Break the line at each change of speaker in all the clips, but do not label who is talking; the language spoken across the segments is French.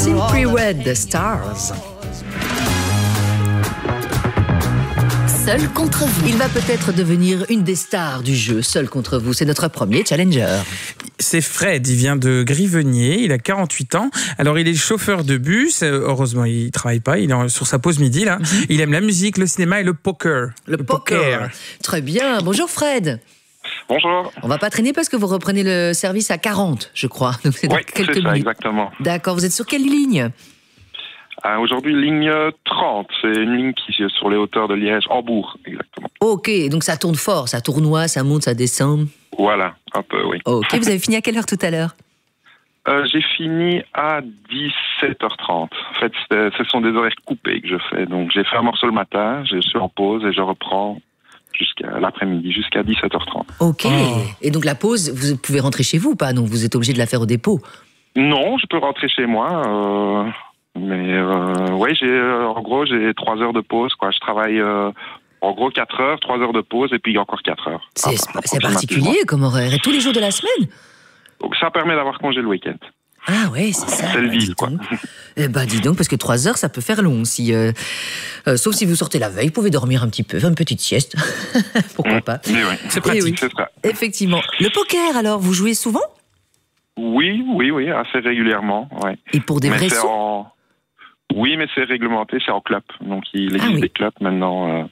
Simply Red, The Stars.
Seul contre vous.
Il va peut-être devenir une des stars du jeu. Seul contre vous, c'est notre premier challenger.
C'est Fred, il vient de Grivenier, il a 48 ans. Alors il est chauffeur de bus, heureusement il travaille pas, il est sur sa pause midi là. Il aime la musique, le cinéma et le poker.
Le poker. Très bien, bonjour Fred.
Bonjour.
On va pas traîner parce que vous reprenez le service à 40, je crois. Donc c'est dans
Oui,
quelques
c'est ça,
minutes.
exactement.
D'accord, vous êtes sur quelle ligne?
Aujourd'hui, ligne 30, c'est une ligne qui est sur les hauteurs de Liège, Hambourg, exactement.
Ok, donc ça tourne fort, ça tournoie, ça monte, ça descend.
Voilà, un peu, oui.
Ok, vous avez fini à quelle heure tout à l'heure?
J'ai fini à 17h30. En fait, ce sont des horaires coupés que je fais. Donc, j'ai fait un morceau le matin, je suis en pause et je reprends jusqu'à l'après-midi, jusqu'à 17h30.
Ok, et donc la pause, vous pouvez rentrer chez vous ou pas? Non, vous êtes obligé de la faire au dépôt.
Non, je peux rentrer chez moi, mais ouais, en gros, j'ai 3 heures de pause, quoi. Je travaille en gros 4 heures, 3 heures de pause et puis encore 4 heures.
C'est particulier comme horaire. Et tous les jours de la semaine?
Donc ça permet d'avoir congé le week-end.
Ah ouais, c'est ça.
C'est le deal, quoi.
Eh ben dis donc, parce que 3 heures, ça peut faire long. Sauf si vous sortez la veille, vous pouvez dormir un petit peu, faire une petite sieste. Pourquoi pas?
Mais oui,
C'est pratique.
Oui.
c'est ça.
Effectivement. Le poker, alors, vous jouez souvent?
Oui, assez régulièrement, ouais.
Et pour des vrais sous?
Oui, mais c'est réglementé, c'est en club. Donc il existe des clubs maintenant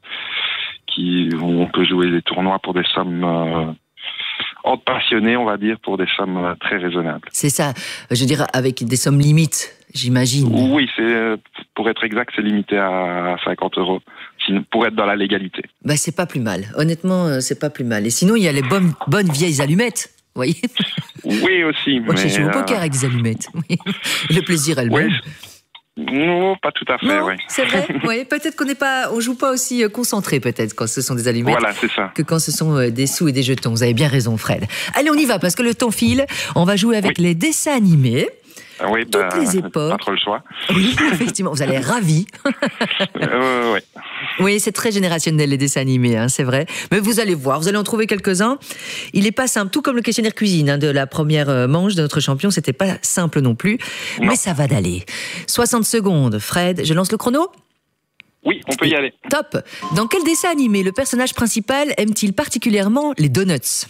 où on peut jouer des tournois pour des sommes entre passionnés, on va dire, pour des sommes très raisonnables.
C'est ça. Je veux dire, avec des sommes limites, j'imagine.
Oui, pour être exact, c'est limité à 50 €, pour être dans la légalité.
Bah, c'est pas plus mal. Honnêtement, c'est pas plus mal. Et sinon, il y a les bonnes vieilles allumettes. Vous voyez?
Oui, aussi.
Moi, j'ai joué au poker avec des allumettes. Oui. Le plaisir elle-même.
Oui. Non, pas tout à fait,
Non,
oui.
c'est vrai. Oui, peut-être on joue pas aussi concentré, peut-être, quand ce sont des allumettes.
Voilà, c'est ça.
Que quand ce sont des sous et des jetons. Vous avez bien raison, Fred. Allez, on y va, parce que le temps file. On va jouer avec les dessins animés.
Oui,
toutes les époques.
Pas trop le choix.
Oui, effectivement, vous allez être ravis.
Oui.
Oui, c'est très générationnel, les dessins animés, hein, c'est vrai. Mais vous allez voir, vous allez en trouver quelques-uns. Il n'est pas simple, tout comme le questionnaire cuisine de la première manche de notre champion, c'était pas simple non plus.
Non.
Mais ça va d'aller. 60 secondes, Fred, je lance le chrono?
Oui, on peut y aller.
Top. Dans quel dessin animé le personnage principal aime-t-il particulièrement les donuts?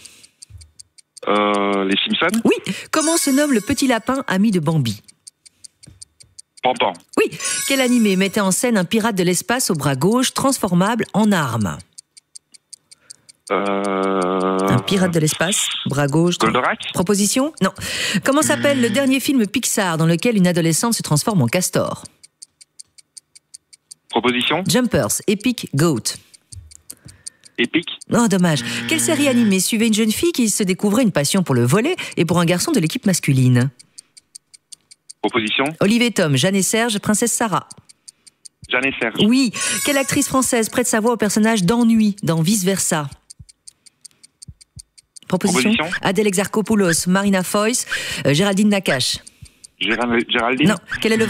Les Simpsons?
Oui. Comment se nomme le petit lapin ami de Bambi?
Pantan.
Oui. Quel animé mettait en scène un pirate de l'espace au bras gauche transformable en arme? Un pirate de l'espace, bras gauche.
Goldorak?
Proposition? Non. Comment s'appelle le dernier film Pixar dans lequel une adolescente se transforme en castor?
Proposition?
Jumpers, Epic Goat.
Epic?
Oh, dommage. Quelle série animée suivait une jeune fille qui se découvrait une passion pour le volley et pour un garçon de l'équipe masculine?
Proposition?
Olivier Tom, Jeanne et Serge, Princesse Sarah.
Jeanne et Serge.
Oui. Quelle actrice française prête sa voix au personnage d'Ennui dans Vice Versa? Proposition? Adèle Exarchopoulos, Marina Foïs, Géraldine Nakache.
Géraldine?
Non. Quel est le